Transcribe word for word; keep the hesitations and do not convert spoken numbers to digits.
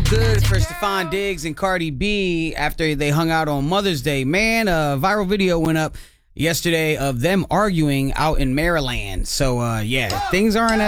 good for Stephon Diggs and Cardi B after they hung out on Mother's Day. Man, a viral video went up yesterday of them arguing out in Maryland. So, uh, yeah, things aren't as